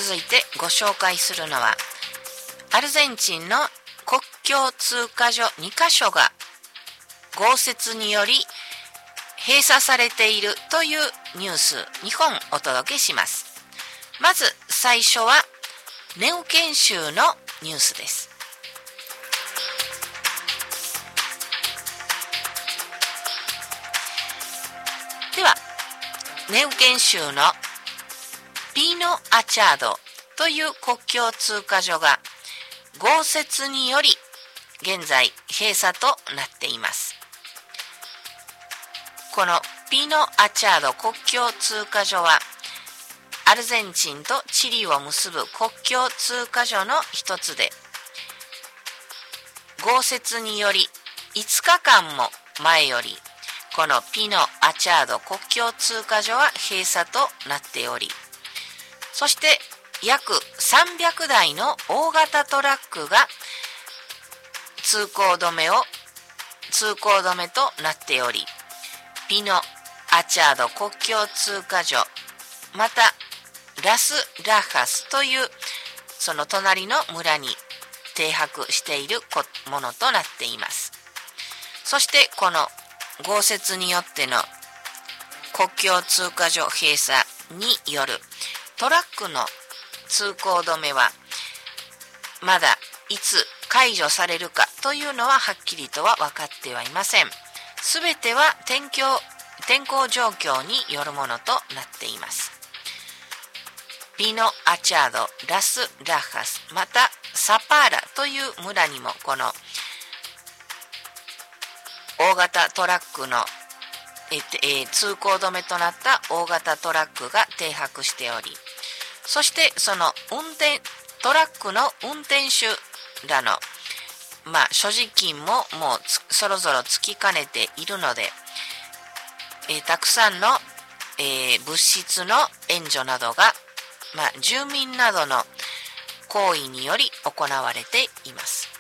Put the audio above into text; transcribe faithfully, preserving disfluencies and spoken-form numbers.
続いてご紹介するのは、アルゼンチンの国境通過所にカ所が豪雪により閉鎖されているというニュースにほんお届けします。まず最初はネウケン州のニュースです。では、ネウケン州のピノ・アチャードという国境通過所が豪雪により現在閉鎖となっています。このピノ・アチャード国境通過所はアルゼンチンとチリを結ぶ国境通過所の一つで、豪雪によりいつかかんも前よりこのピノ・アチャード国境通過所は閉鎖となっており、そして約さんびゃくだいの大型トラックが通行止めを通行止めとなっており、ピノ・アチャード国境通過所、またラス・ラハスというその隣の村に停泊しているものとなっています。そしてこの豪雪によっての国境通過所閉鎖によるトラックの通行止めはまだいつ解除されるかというのははっきりとは分かってはいません。すべては天候、天候状況によるものとなっています。ピノ・アチャード、ラス・ラハス、またサパーラという村にもこの大型トラックのええ通行止めとなった大型トラックが停泊しており、そしてその運転トラックの運転手らのまあ所持金ももうそろそろつきかねているので、えたくさんの、えー、物質の援助などが、まあ、住民などの行為により行われています。